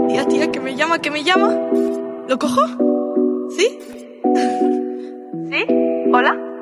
Tía, tía, que me llama, que me llama. ¿Lo cojo? ¿Sí? ¿Sí? ¿Hola?